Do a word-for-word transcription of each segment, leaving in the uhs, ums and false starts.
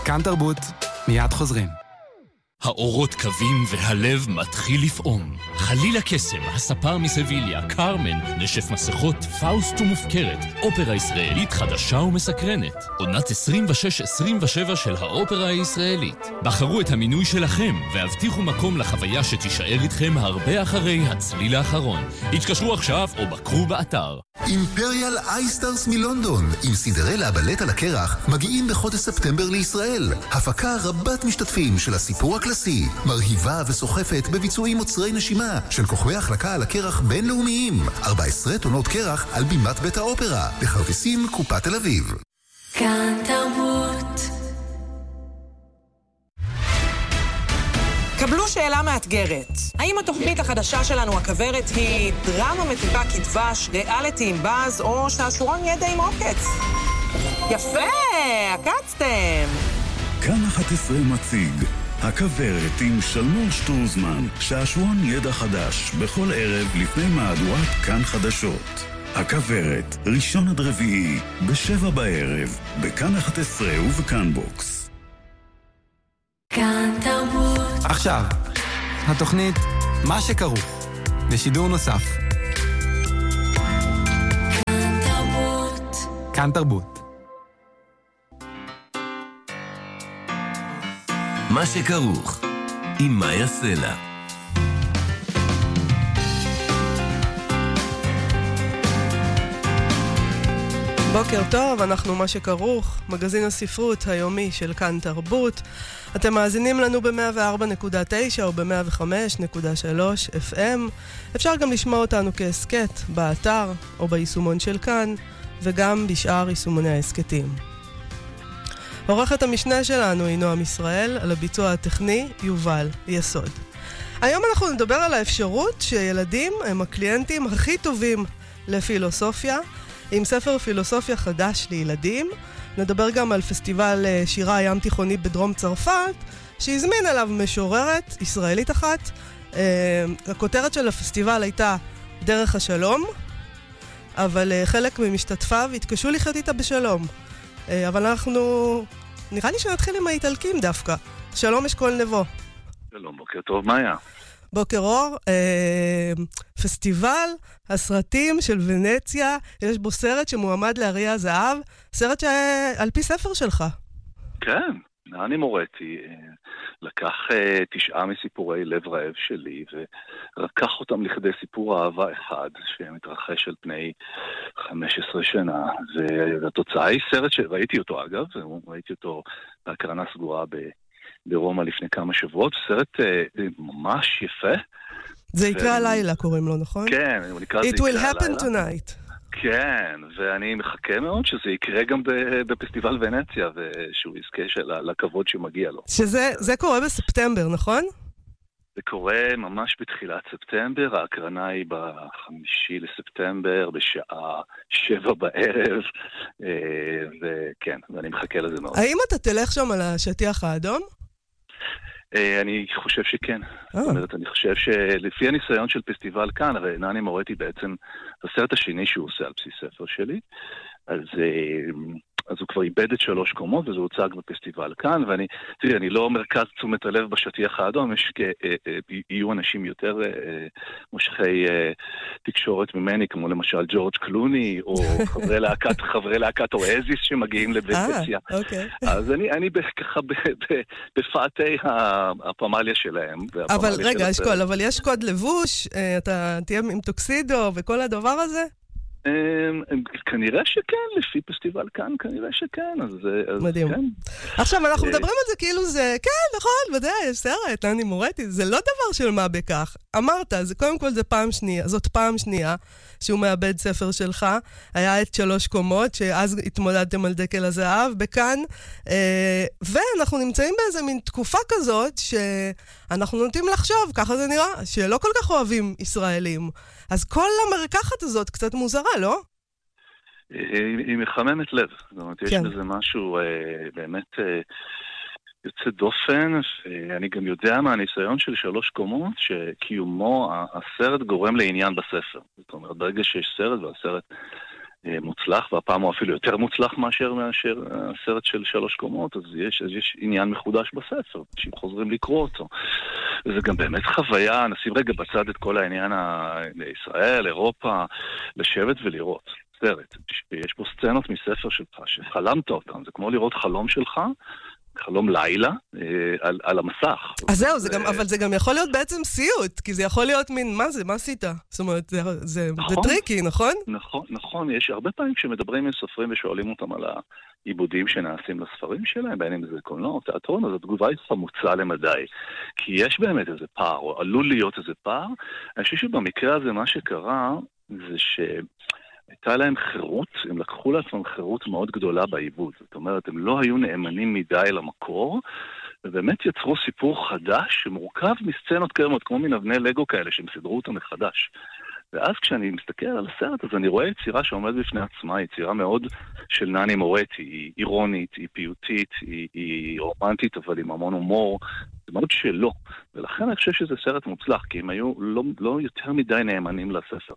כאן תרבות, מיד חוזרים. האורות קווים והלב מתחיל לפעום. חלילה קסם, הספר מסביליה, קרמן, נשף מסכות, פאוסט ומופקרת. אופרה ישראלית חדשה ומסקרנת. עונת עשרים ושש עשרים ושבע של האופרה הישראלית. בחרו את המינוי שלכם והבטיחו מקום לחוויה שתישאר איתכם הרבה אחרי הצליל האחרון. התקשרו עכשיו או בקרו באתר. אימפריאל אייסטארס מלונדון עם סינדרלה בלט על הקרח מגיעים בחודש ספטמבר לישראל. הפקה רבת משתתפים של הסיפור הקלאסי, מרהיבה וסוחפת בביצועים מוצרי נשימה של כוכבי החלקה על הקרח בינלאומיים. ארבע עשרה טונות קרח על בימת בית האופרה, בכרטיסים קופת תל אביב. כאן תרבות. קבלו שאלה מאתגרת. האם התוכנית החדשה שלנו, הכברת, היא דרמה מתוקה כדבש, ריאליטי עם באז, או שעשורון ידע עם עוקץ? יפה, עקצתם. כאן אחת עשרה מציג הכברת עם שלמור שטרוזמן, שעשורון ידע חדש, בכל ערב לפני מהדורת כאן חדשות. הכברת, ראשון עד רביעי, בשבע בערב, בכאן אחת עשרה ובכאן בוקס. כאן תרבות. עכשיו, התוכנית מה שכרוך, בשידור נוסף. כאן תרבות. כאן תרבות. מה שכרוך, עם מאיה סלע. בוקר טוב, אנחנו מה שכרוך, מגזין הספרות היומי של כאן תרבות. אתם מאזינים לנו ב-מאה וארבע נקודה תשע או ב-מאה וחמש נקודה שלוש אף אם. אפשר גם לשמוע אותנו כעסקט באתר או ביישומון של כאן, וגם בשאר יישומוני העסקטים. עורכת המשנה שלנו היא נועם ישראל, על הביצוע הטכני יובל יסוד. היום אנחנו נדבר על האפשרות שילדים הם הקליינטים הכי טובים לפילוסופיה, עם ספר פילוסופיה חדש לילדים. נדבר גם על פסטיבל שירה ים תיכוני בדרום צרפת, שהזמין אליו משוררת ישראלית אחת. הכותרת של הפסטיבל הייתה דרך השלום, אבל חלק ממשתתפיו התקשו לחיות איתה בשלום. אבל אנחנו, נראה לי שנתחיל עם האיטלקים דווקא. שלום אשכול נבו. שלום, בוקר טוב, מאיה. בוקר אור, אה, פסטיבל הסרטים של ונציה, יש בו סרט שמועמד לאריה הזהב, סרט שעל פי ספר שלך. כן, אני מורתי, לקח תשעה מסיפורי לב רעב שלי, ורקח אותם לכדי סיפור אהבה אחד, שמתרחש על פני חמש עשרה שנה, והתוצאה היא סרט שראיתי אותו אגב, ראיתי אותו בהקרנה סגורה ב... ברומא לפני כמה שבועות, סרט אה, ממש יפה. זה יקרה ו... הלילה קוראים לו, נכון? כן, הוא נקרא זה It יקרה will happen הלילה. tonight. כן, ואני מחכה מאוד שזה יקרה גם בפסטיבל ונציה, ושהוא יזכה של... לכבוד שמגיע לו. שזה זה קורה בספטמבר, נכון? זה קורה ממש בתחילת ספטמבר, ההקרנה היא בחמישי לספטמבר, בשעה שבע בערב, וכן, ואני מחכה לזה מאוד. האם אתה תלך שם על השטיח האדום? אני חושב שכן. זאת אומרת, אני חושב שלפי הניסיון של פסטיבל כאן, הרי נני מורתי בעצם, הסרט השני שהוא עושה על בסיס ספר שלי, אז... אז הוא כבר איבד את שלוש קומות, וזה הוצג בפסטיבל כאן, ואני, תראי, אני לא מרכז תשומת הלב בשטיח האדום, יש יהיו אנשים יותר מושכי תקשורת ממני, כמו למשל ג'ורג' קלוני, או חברי להקת, חברי להקת אואזיס שמגיעים לבנציה. אז אני, אני ככה בפאתי הפמליה שלהם. אבל רגע, אשכול, אבל יש קוד לבוש, אתה תהיה עם טוקסידו וכל הדבר הזה? כנראה שכן, לפי פסטיבל כאן, כנראה שכן, אז מדהים. עכשיו, אנחנו מדברים על זה כאילו זה, כן, נכון, ודאי, יש סרט, אני מורתי, זה לא דבר של מה בכך. אמרת, זה קודם כל זה פעם שנייה, זאת פעם שנייה שהוא מאבד ספר שלך, היה את שלוש קומות, שאז התמודדתם על דקל הזהב, בכאן, ואנחנו נמצאים באיזה מין תקופה כזאת, שאנחנו נוטים לחשוב, ככה זה נראה, שלא כל כך אוהבים ישראלים. אז כל המרקחת הזאת קצת מוזרה, לא? היא מחממת לב. זאת אומרת, יש בזה משהו באמת יוצא דופן, ואני גם יודע מהניסיון של שלוש קומות, שקיומו, הסרט גורם לעניין בספר. זאת אומרת, ברגע שיש סרט, והסרט מוצלח, והפעם הוא אפילו יותר מוצלח מאשר מאשר הסרט של שלוש קומות, אז יש, אז יש עניין מחודש בספר, אנשים חוזרים לקרוא אותו. וזה גם באמת חוויה, נשים רגע בצד את כל העניין לישראל, אירופה, לשבת ולראות סרט. יש פה סצנות מספר שלך, שחלמת אותם, זה כמו לראות חלום שלך, חלום לילה, אה, על, על המסך. אז זהו, זה גם, אבל זה גם יכול להיות בעצם סיוט, כי זה יכול להיות מין, מה זה, מה עשית? זאת אומרת, זה, זה, נכון, זה טריקי, נכון? נכון, נכון. יש הרבה פעמים כשמדברים עם סופרים ושואלים אותם על העיבודים שנעשים לספרים שלהם, בין אם זה קולנוע או תיאטרון, אז התגובה היא חמוצה למדי. כי יש באמת איזה פער, או עלול להיות איזה פער. אני חושב שבמקרה הזה מה שקרה, זה ש... הייתה להם חירות, הם לקחו לעצמם חירות מאוד גדולה בעיבוד. זאת אומרת, הם לא היו נאמנים מדי למקור, ובאמת יצרו סיפור חדש שמורכב מסצנות קיימות, כמו מן אבני לגו כאלה, שהם סידרו אותם מחדש. ואז כשאני מסתכל על הסרט, אז אני רואה יצירה שעומד בפני עצמה, יצירה מאוד של נני מורטי, היא אירונית, היא פיוטית, היא, היא רומנטית, אבל עם המון הומור, זה מאוד שלא. ולכן אני חושב שזה סרט מוצלח, כי הם היו לא, לא יותר מדי נאמנים לספר.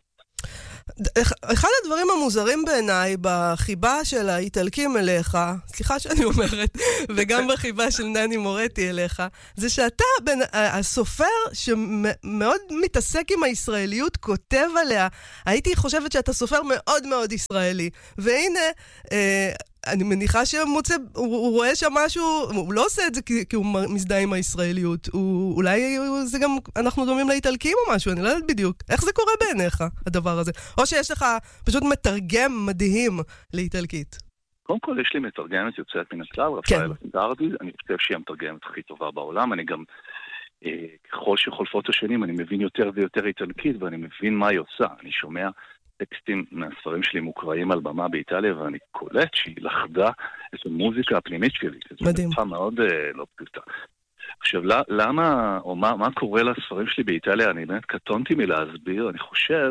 אחד הדברים המוזרים בעיניי בחיבה של האיטלקים אליך, סליחה שאני אומרת, וגם בחיבה של נני מורטי אליך, זה שאתה בין, הסופר שמאוד מתעסק עם הישראליות כותב עליה. הייתי חושבת שאתה סופר מאוד מאוד ישראלי, והנה אה, אני מניחה שמוצא, הוא, הוא רואה שם משהו, הוא לא עושה את זה כי, כי הוא מזדהה עם הישראליות, הוא, אולי זה גם, אנחנו דומים לאיטלקים או משהו, אני לא יודעת בדיוק. איך זה קורה בעיניך, הדבר הזה? או שיש לך פשוט מתרגם מדהים לאיטלקית? קודם כל, יש לי מתרגמת יוצאת מן הכלל, רפאל גרדי, אני חושב שהיא המתרגמת הכי טובה בעולם, אני גם, אה, ככל שחולפות השנים, אני מבין יותר ויותר איטלקית, ואני מבין מה היא עושה, אני שומע טקסטים מהספרים שלי מוקראים על במה באיטליה, ואני קולט שהיא לחדה את המוזיקה הפנימית שלי. מדהים. זו מאוד אה, לא פשוטה. עכשיו, למה, או מה, מה קורה לספרים שלי באיטליה? אני באמת קטונתי מלהסביר, אני חושב,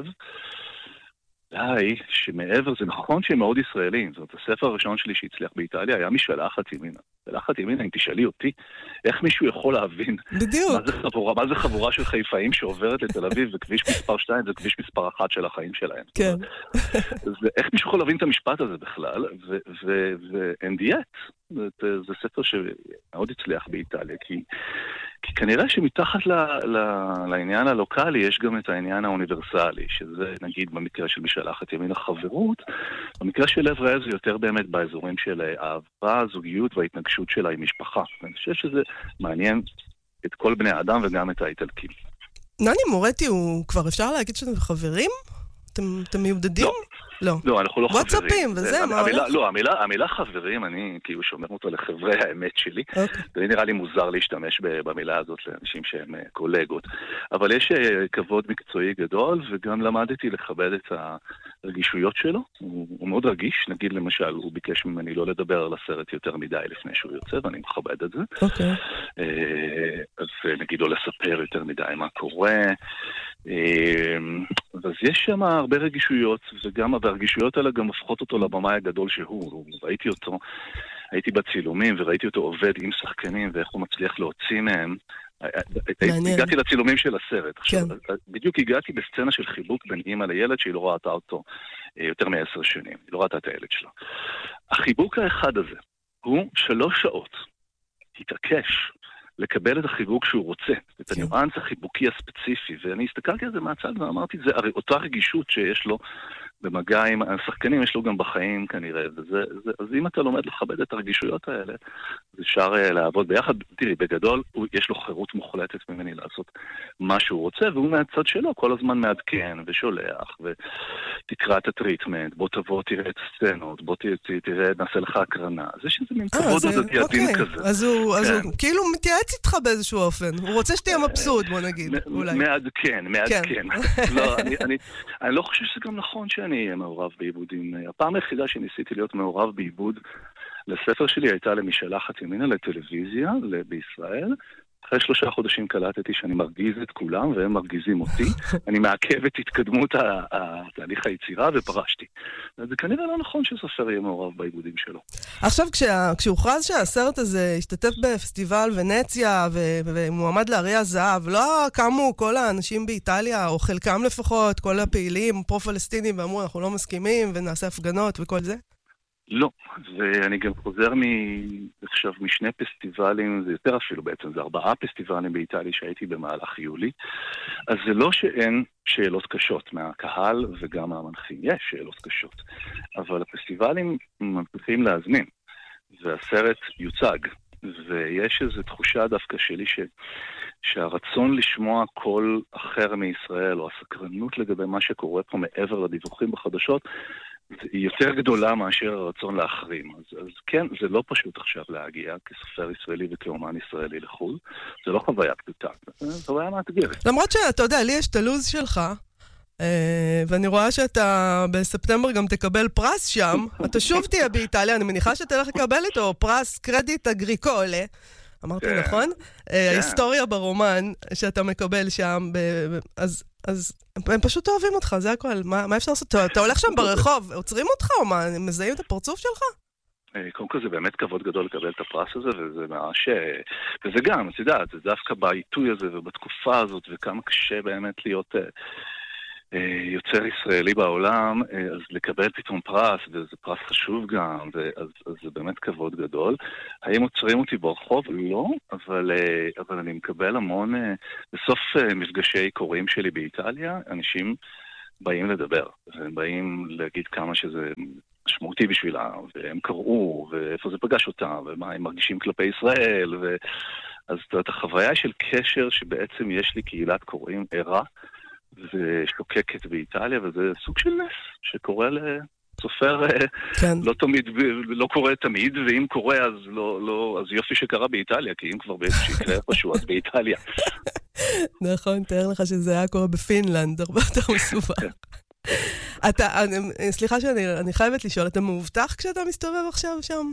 די, שמעבר, זה נכון שהם מאוד ישראלים, זאת אומרת, הספר הראשון שלי שהצליח באיטליה היה משלחת ימינה. משלחת ימינה, אם תשאלי אותי, איך מישהו יכול להבין בדיוק. מה זה חבורה, מה זה חבורה של חיפאים שעוברת לתל אביב, וכביש מספר שתיים זה כביש מספר אחת של החיים שלהם. כן. איך מישהו יכול להבין את המשפט הזה בכלל, ו-and yet, זה ספר שמאוד הצליח באיטליה, כי כי כנראה שמתחת ל, ל, לעניין הלוקלי יש גם את העניין האוניברסלי, שזה נגיד במקרה של משלחת ימין החברות, במקרה של לב רעב זה יותר באמת באזורים של האהבה, הזוגיות וההתנגשות שלה עם משפחה. אני חושב שזה מעניין את כל בני האדם וגם את האיטלקים. נני מורטי הוא כבר אפשר להגיד שאתם חברים? אתם, אתם מיודדים? לא. לא. לא, אנחנו לא חברים. וואטסאפים וזה, מה הולך? לא, המילה, המילה חברים, אני כאילו שומר אותו לחברי האמת שלי. זה נראה לי מוזר להשתמש במילה הזאת לאנשים שהם קולגות. אבל יש כבוד מקצועי גדול, וגם למדתי לכבד את הרגישויות שלו. הוא, הוא מאוד רגיש, נגיד למשל, הוא ביקש ממני לא לדבר על הסרט יותר מדי לפני שהוא יוצא, ואני מכבד את זה. אוקיי. אז נגיד לא לספר יותר מדי מה קורה. אז יש שם הרבה רגישויות, וגם הרגישויות האלה גם הופכות אותו לבמאי הגדול שהוא. ראיתי אותו, הייתי בצילומים וראיתי אותו עובד עם שחקנים ואיך הוא מצליח להוציא מהם. הגעתי לצילומים של הסרט. עכשיו, בדיוק הגעתי בסצנה של חיבוק בין אמא לילד שהיא לא ראתה אותו יותר מעשר שנים. היא לא ראתה את הילד שלה. החיבוק האחד הזה הוא שלוש שעות. התעקש לקבל את החיבוק שהוא רוצה, את הניואנס החיבוקי הספציפי, ואני הסתכלתי על זה מהצד ואמרתי, זה אותה רגישות שיש לו במגע עם השחקנים, יש לו גם בחיים כנראה, וזה, זה, אז אם אתה לומד לכבד את הרגישויות האלה, זה אפשר לעבוד ביחד. תראי, בגדול, הוא, יש לו חירות מוחלטת ממני לעשות מה שהוא רוצה, והוא מהצד שלו כל הזמן מעדכן ושולח, ותקרא את הטריטמנט, בוא תבוא, תראה את הסצנות, בוא ת, תראה, נעשה לך הקרנה. זה שזה מין כבוד הדדי עדין כזה. אז הוא, אז הוא כאילו מתייעץ איתך באיזשהו אופן. הוא רוצה שתהיה מבסוט, בוא נגיד, אולי. מעדכן, מעדכן. לא, אני, אני, אני לא חושב שזה גם נכון שאני אהיה מעורב בעיבודים. הפעם היחידה שניסיתי להיות מעורב בעיבוד לספר שלי הייתה למשלחת ימינה לטלוויזיה בישראל. אחרי שלושה חודשים קלטתי שאני מרגיז את כולם, והם מרגיזים אותי. אני מעכב את התקדמות התהליך היצירה, ופרשתי. זה כנראה לא נכון שסופר יהיה מעורב בעיבודים שלו. עכשיו, כשהוכרז שהסרט הזה השתתף בפסטיבל ונציה, ומועמד לאריה הזהב, לא קמו כל האנשים באיטליה, או חלקם לפחות, כל הפעילים, פרו-פלסטינים, ואמרו, אנחנו לא מסכימים, ונעשה הפגנות וכל זה? לא, ואני גם חוזר עכשיו משני פסטיבלים, זה יותר אפילו בעצם, זה ארבעה פסטיבלים באיטליה שהייתי במהלך יולי, אז זה לא שאין שאלות קשות מהקהל וגם מהמנחים, יש שאלות קשות, אבל הפסטיבלים מצליחים להזמין, והסרט יוצג, ויש איזו תחושה דווקא שלי ש... שהרצון לשמוע קול אחר מישראל, או הסקרנות לגבי מה שקורה פה מעבר לדיווחים בחדשות, היא יותר גדולה מאשר הרצון להחרים. אז, אז כן, זה לא פשוט עכשיו להגיע כסופר ישראלי וכאומן ישראלי לחו"ל. זה לא חוויה פשוטה, זה חוויה מאתגרת. למרות שאתה יודע, לי יש את הלוז שלך, ואני רואה שאתה בספטמבר גם תקבל פרס שם. אתה שוב תהיה באיטליה, אני מניחה שאתה הולך לקבל איתו פרס קרדיט אגריקולה. אמרתי נכון? ההיסטוריה ברומן שאתה מקבל שם, אז... אז הם פשוט אוהבים אותך, זה הכל. מה, מה אפשר לעשות? אתה הולך שם ברחוב, עוצרים אותך או מה? מזהים את הפרצוף שלך? קודם כל זה באמת כבוד גדול לקבל את הפרס הזה, וזה ממש... וזה גם, את יודעת, זה דווקא בעיתוי הזה ובתקופה הזאת, וכמה קשה באמת להיות יוצר ישראלי בעולם, אז לקבל פתאום פרס, וזה פרס חשוב גם, אז, אז זה באמת כבוד גדול. האם עוצרים אותי ברחוב? לא, אבל, אבל אני מקבל המון, בסוף מפגשי קוראים שלי באיטליה, אנשים באים לדבר, והם באים להגיד כמה שזה משמעותי בשבילה, והם קראו, ואיפה זה פגש אותם, ומה הם מרגישים כלפי ישראל, ו... אז את החוויה של קשר שבעצם יש לי קהילת קוראים ערה, ושוקקת באיטליה, וזה סוג של נס שקורה לסופר, כן. לא תמיד, לא קורה תמיד, ואם קורה אז לא, לא, אז יופי שקרה באיטליה, כי אם כבר באיזושהי קרה פשוט, אז באיטליה. נכון, תאר לך שזה היה קורה בפינלנד, הרבה יותר מסובך. אתה, סליחה שאני אני חייבת לשאול, אתה מאובטח כשאתה מסתובב עכשיו שם?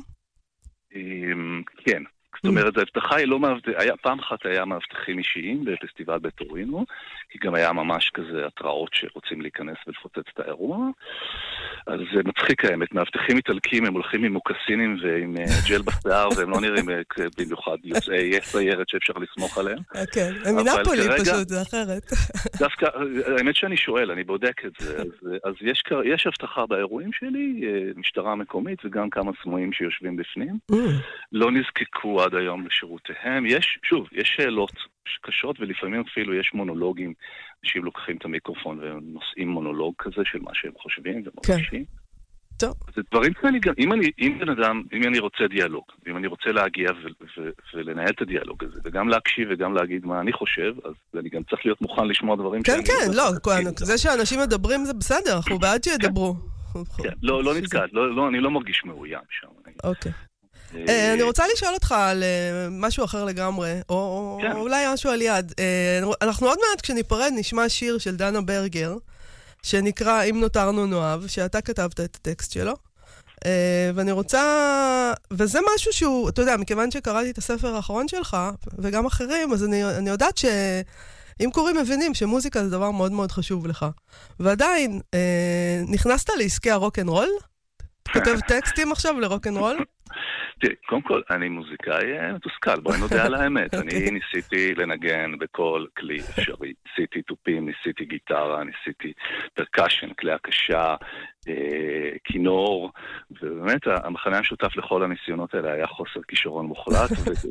כן. זאת אומרת, ההבטחה היא לא מאבטחים, פעם אחת היה מאבטחים אישיים בפסטיבל בטורינו, כי גם היה ממש כזה התראות שרוצים להיכנס ולפוצץ את האירוע, אז זה מצחיק האמת, מאבטחים איטלקים, הם הולכים עם מוקסינים ועם ג'ל בשיער, והם לא נראים במיוחד יוצאי סיירת שאפשר לסמוך עליהם. כן, הם מנפולי פשוט, זה אחרת. דווקא, האמת שאני שואל, אני בודק את זה, אז יש הבטחה באירועים שלי, משטרה מקומית וגם כמה סמויים שיושבים בפנים, לא נזקקו עד היום לשירותיהם. יש, שוב, יש שאלות קשות, ולפעמים אפילו יש מונולוגים, אנשים לוקחים את המיקרופון ונושאים מונולוג כזה של מה שהם חושבים ומרגישים. טוב. זה דברים כאלה, אם אני, אם בן אדם, אם אני רוצה דיאלוג, אם אני רוצה להגיע ו- ו- ולנהל את הדיאלוג הזה, וגם להקשיב וגם להגיד מה אני חושב, אז אני גם צריך להיות מוכן לשמוע דברים כן, כן, לא, זה שאנשים מדברים זה בסדר, אנחנו בעד שידברו. כן, לא, לא נתקעת, לא, אני לא מרגיש מאוים שם. אוקיי. אני רוצה לשאול אותך על משהו אחר לגמרי, או אולי משהו על יד. אנחנו עוד מעט כשניפרד נשמע שיר של דנה ברגר, שנקרא אם נותרנו נאהב, שאתה כתבת את הטקסט שלו. ואני רוצה, וזה משהו שהוא, אתה יודע, מכיוון שקראתי את הספר האחרון שלך, וגם אחרים, אז אני, אני יודעת שאם קוראים מבינים שמוזיקה זה דבר מאוד מאוד חשוב לך. ועדיין, נכנסת לעסקי הרוק'נ'רול? כותב טקסטים עכשיו לרוק'נ'רול? תראי, קודם כל, אני מוזיקאי מתוסכל, בואי נודע על האמת. אני ניסיתי לנגן בכל כלי אפשרי. ניסיתי טופים, ניסיתי גיטרה, ניסיתי פרקשן, כלי הקשה, כינור, ובאמת המחנה המשותף לכל הניסיונות האלה היה חוסר כישרון מוחלט,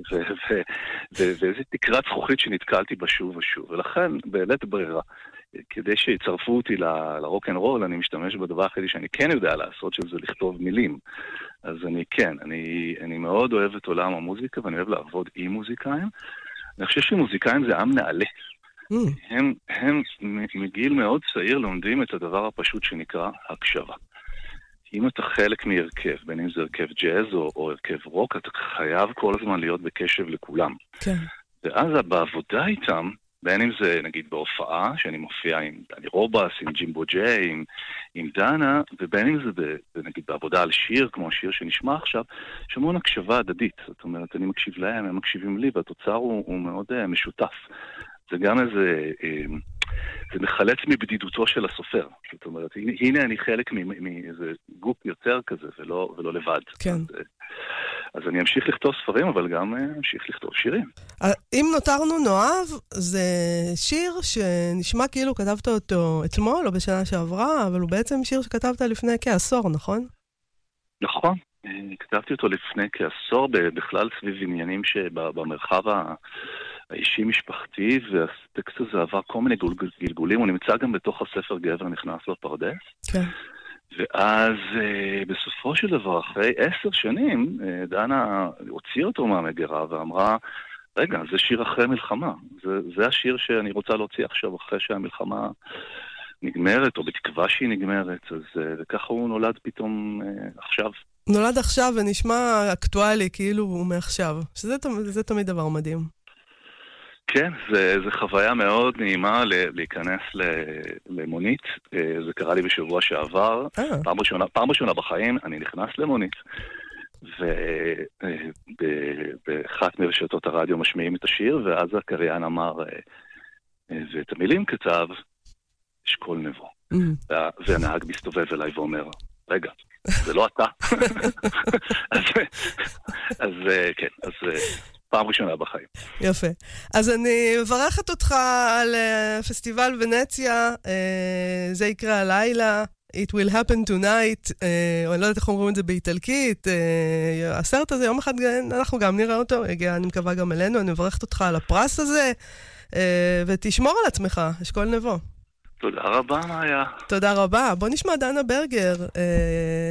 ואיזו תקרת זכוכית שנתקלתי בה שוב ושוב. ולכן, בלית ברירה, כדי שיצרפו אותי לרוק'נ'רול, אני משתמש בדבר אחרי שאני כן יודע לעשות, שזה לכתוב מילים. אז אני כן, אני, אני מאוד אוהב את עולם המוזיקה, ואני אוהב לעבוד עם מוזיקאים. אני חושב שמוזיקאים זה עם נעלה. Mm. הם, הם מגיל מאוד צעיר לומדים את הדבר הפשוט שנקרא הקשבה. אם אתה חלק מהרכב, בין אם זה הרכב ג'אז או, או הרכב רוק, אתה חייב כל הזמן להיות בקשב לכולם. כן. ואז בעבודה איתם, בין אם זה נגיד בהופעה, שאני מופיע עם דני רובס, עם ג'ימבו ג'יי, עם, עם דנה, ובין אם זה ב, נגיד בעבודה על שיר, כמו השיר שנשמע עכשיו, יש המון הקשבה הדדית. זאת אומרת, אני מקשיב להם, הם מקשיבים לי, והתוצר הוא, הוא מאוד uh, משותף. זה גם איזה... Uh, זה מחלץ מבדידותו של הסופר. זאת אומרת, הנה, הנה אני חלק מאיזה גוף יוצר כזה, ולא, ולא לבד. כן. אז, אז אני אמשיך לכתוב ספרים, אבל גם אמשיך לכתוב שירים. אם נותרנו נואב, זה שיר שנשמע כאילו כתבת אותו אתמול או בשנה שעברה, אבל הוא בעצם שיר שכתבת לפני כעשור, נכון? נכון. כתבתי אותו לפני כעשור, בכלל סביב עניינים שבמרחב ה... האישי משפחתי, והטקסט הזה עבר כל מיני גלגולים, הוא נמצא גם בתוך הספר גבר נכנס לפרדס. כן. ואז בסופו של דבר, אחרי עשר שנים, דנה הוציאה אותו מהמגירה ואמרה, רגע, זה שיר אחרי מלחמה. זה, זה השיר שאני רוצה להוציא עכשיו אחרי שהמלחמה נגמרת, או בתקווה שהיא נגמרת. אז וככה הוא נולד פתאום עכשיו. נולד עכשיו ונשמע אקטואלי, כאילו הוא מעכשיו. שזה זה תמיד דבר מדהים. כן, זה, זה חוויה מאוד נעימה להיכנס למונית. זה קרה לי בשבוע שעבר. פעם ראשונה, פעם ראשונה בחיים אני נכנס למונית, ובאחת מרשתות הרדיו משמיעים את השיר, ואז הקריין אמר, ואת המילים כתב, אשכול נבו. והנהג מסתובב אליי ואומר, רגע, זה לא אתה. אז, אז כן, אז... פעם ראשונה בחיים. יפה. אז אני מברכת אותך על פסטיבל ונציה, זה יקרה הלילה, It will happen tonight, או אני לא יודעת איך אומרים את זה באיטלקית, הסרט הזה יום אחד אנחנו גם נראה אותו, הגיע אני מקווה גם אלינו, אני מברכת אותך על הפרס הזה, ותשמור על עצמך, אשכול נבו. תודה רבה, מאיה. תודה רבה. בוא נשמע דנה ברגר.